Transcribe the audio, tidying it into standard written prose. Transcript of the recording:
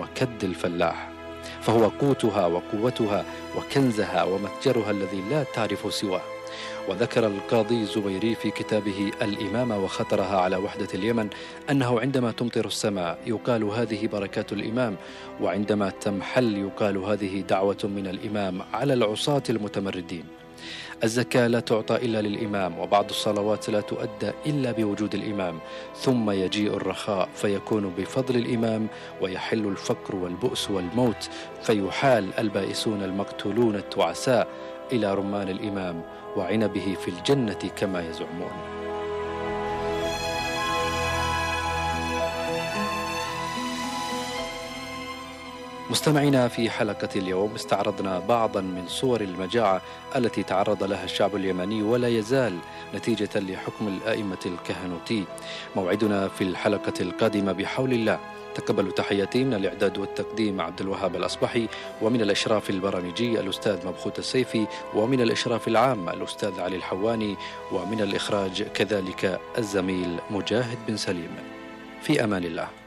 وكد الفلاح، فهو قوتها وقوتها وكنزها ومتجرها الذي لا تعرف سواه. وذكر القاضي الزبيري في كتابه الإمامة وخطرها على وحدة اليمن أنه عندما تمطر السماء يقال هذه بركات الإمام، وعندما تمحل يقال هذه دعوة من الإمام على العصاة المتمردين. الزكاة لا تعطى إلا للإمام، وبعض الصلوات لا تؤدى إلا بوجود الإمام، ثم يجيء الرخاء فيكون بفضل الإمام، ويحل الفقر والبؤس والموت، فيحال البائسون المقتولون التعساء إلى رمان الإمام وعنبه في الجنة كما يزعمون. مستمعينا، في حلقة اليوم استعرضنا بعضا من صور المجاعة التي تعرض لها الشعب اليمني ولا يزال نتيجة لحكم الآئمة الكهنوتي. موعدنا في الحلقة القادمة بحول الله. تقبلوا تحياتي من الإعداد والتقديم عبد الوهاب الأصبحي، ومن الإشراف البرامجي الأستاذ مبخوت السيفي، ومن الإشراف العام الأستاذ علي الحواني، ومن الإخراج كذلك الزميل مجاهد بن سليم. في أمان الله.